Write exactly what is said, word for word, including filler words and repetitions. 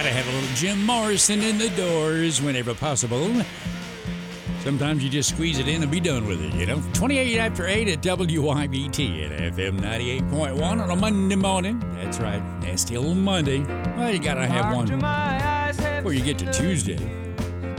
Gotta have a little Jim Morrison in the doors whenever possible. Sometimes you just squeeze it in and be done with it, you know. twenty-eight after eight at W I B T at F M ninety-eight point one on a Monday morning. That's right, nasty old Monday. Well, you gotta have one before you get to Tuesday.